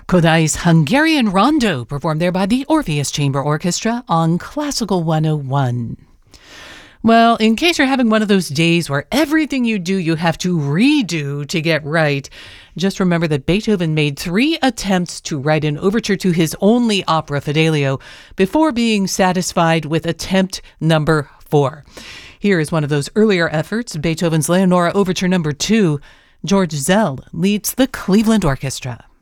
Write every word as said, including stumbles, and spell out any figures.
Kodai's Hungarian Rondo, performed there by the Orpheus Chamber Orchestra on Classical one oh one. Well, in case you're having one of those days where everything you do you have to redo to get right, just remember that Beethoven made three attempts to write an overture to his only opera, Fidelio, before being satisfied with attempt number four. Here is one of those earlier efforts, Beethoven's Leonora Overture number two. George Szell leads the Cleveland Orchestra.